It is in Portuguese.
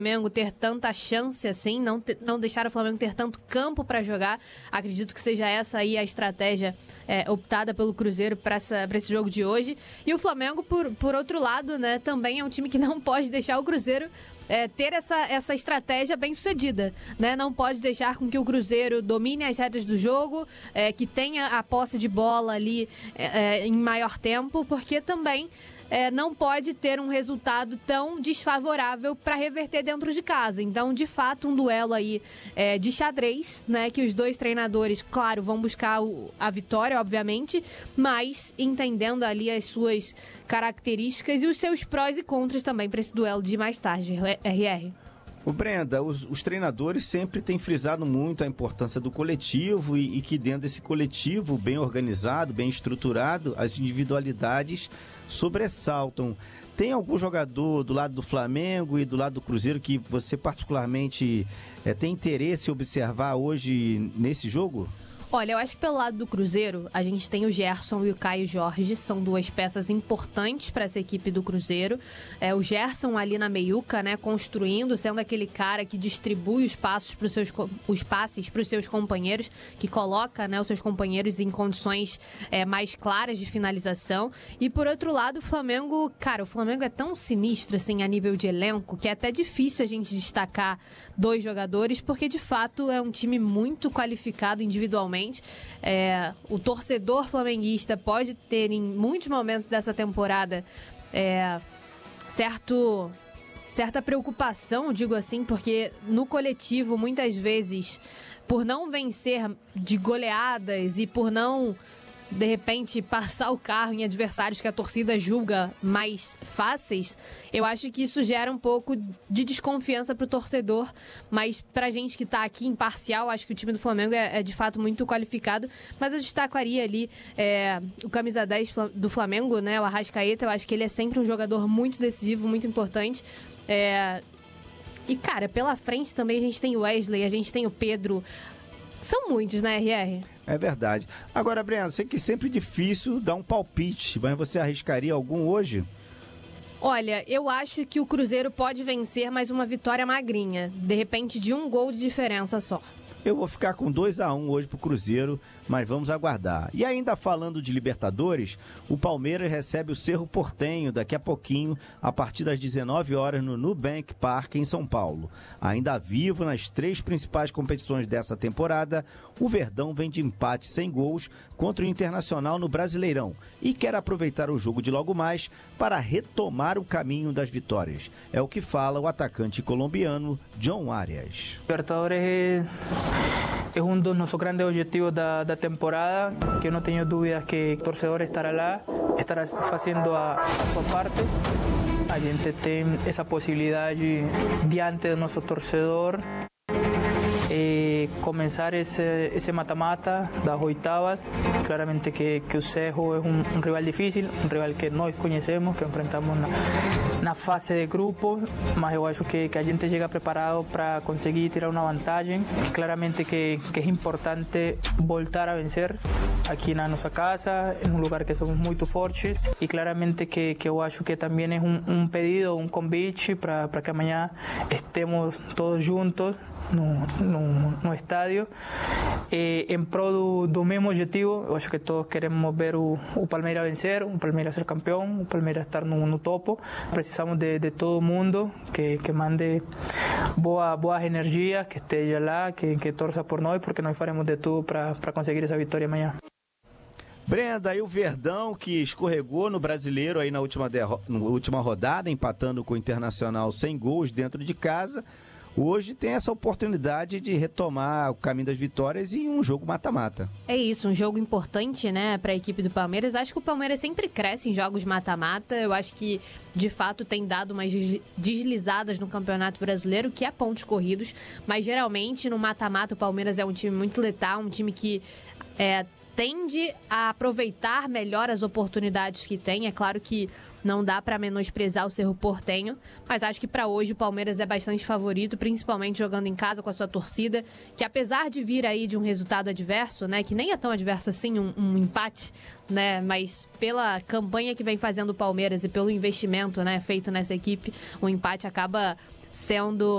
Flamengo ter tanta chance assim, não deixar o Flamengo ter tanto campo para jogar. Acredito que seja essa aí a estratégia optada pelo Cruzeiro para esse jogo de hoje. E o Flamengo, por outro lado, né, também é um time que não pode deixar o Cruzeiro ter essa estratégia bem sucedida, né? Não pode deixar com que o Cruzeiro domine as rédeas do jogo, que tenha a posse de bola ali em maior tempo, porque também não pode ter um resultado tão desfavorável para reverter dentro de casa. Então, de fato, um duelo aí de xadrez, né? Que os dois treinadores, claro, vão buscar a vitória, obviamente, mas entendendo ali as suas características e os seus prós e contras também para esse duelo de mais tarde, RR. O Brenda, os treinadores sempre têm frisado muito a importância do coletivo e que dentro desse coletivo bem organizado, bem estruturado, as individualidades sobressaltam. Tem algum jogador do lado do Flamengo e do lado do Cruzeiro que você particularmente tem interesse em observar hoje nesse jogo? Olha, eu acho que pelo lado do Cruzeiro, a gente tem o Gerson e o Caio Jorge, são duas peças importantes para essa equipe do Cruzeiro. O Gerson ali na meiuca, né, construindo, sendo aquele cara que distribui os passes para os seus companheiros, que coloca, né, os seus companheiros em condições mais claras de finalização. E por outro lado, o Flamengo, cara, o Flamengo é tão sinistro assim a nível de elenco que é até difícil a gente destacar dois jogadores, porque de fato é um time muito qualificado individualmente. O torcedor flamenguista pode ter em muitos momentos dessa temporada certa preocupação, digo assim, porque no coletivo muitas vezes por não vencer de goleadas e por não de repente passar o carro em adversários que a torcida julga mais fáceis, eu acho que isso gera um pouco de desconfiança pro torcedor, mas pra gente que tá aqui imparcial, acho que o time do Flamengo é de fato muito qualificado, mas eu destacaria ali o camisa 10 do Flamengo, né, o Arrascaeta. Eu acho que ele é sempre um jogador muito decisivo, muito importante, e cara, pela frente também a gente tem o Wesley, a gente tem o Pedro. São muitos, né, RR? É verdade. Agora, Breno, sei que é sempre difícil dar um palpite, mas você arriscaria algum hoje? Olha, eu acho que o Cruzeiro pode vencer, mas uma vitória magrinha. De repente, de 1 gol de diferença só. Eu vou ficar com 2-1 hoje pro Cruzeiro, mas vamos aguardar. E ainda falando de Libertadores, o Palmeiras recebe o Cerro Porteño daqui a pouquinho, a partir das 19 horas no Nubank Park, em São Paulo. Ainda vivo nas 3 principais competições dessa temporada, o Verdão vem de empate sem gols contra o Internacional no Brasileirão e quer aproveitar o jogo de logo mais para retomar o caminho das vitórias. É o que fala o atacante colombiano John Arias. Libertadores es uno de nuestros grandes objetivos da temporada, que eu não tenho dúvidas que o torcedor estará lá, estará fazendo a sua parte. A gente tem essa possibilidade diante do nosso torcedor. Comenzar ese mata-mata das oitavas. Claramente que o Cerro es un rival difícil, un rival que nós conhecemos, que enfrentamos na fase de grupo, mas eu acho que a gente chega preparado para conseguir tirar uma vantagem. Claramente que é importante voltar a vencer aqui na nossa casa, em um lugar que somos muito fortes, e claramente que eu acho que também é um pedido, um convite para que amanhã estemos todos juntos no estádio, em prol do mesmo objetivo. Eu acho que todos queremos ver o Palmeiras vencer, o Palmeiras ser campeão, o Palmeiras estar no topo. Precisamos de todo mundo que mande boas energias, que esteja lá, que torça por nós, porque nós faremos de tudo para conseguir essa vitória amanhã. Brenda, e o Verdão que escorregou no Brasileiro aí na última rodada, empatando com o Internacional sem gols dentro de casa, hoje tem essa oportunidade de retomar o caminho das vitórias em um jogo mata-mata. É isso, um jogo importante, né, para a equipe do Palmeiras. Acho que o Palmeiras sempre cresce em jogos mata-mata. Eu acho que, de fato, tem dado umas deslizadas no Campeonato Brasileiro, que é pontos corridos, mas geralmente no mata-mata o Palmeiras é um time muito letal, um time que tende a aproveitar melhor as oportunidades que tem. É claro que não dá para menosprezar o Cerro Porteño, mas acho que para hoje o Palmeiras é bastante favorito, principalmente jogando em casa com a sua torcida, que apesar de vir aí de um resultado adverso, né, que nem é tão adverso assim, um empate, né, mas pela campanha que vem fazendo o Palmeiras e pelo investimento, né, feito nessa equipe, o empate acaba sendo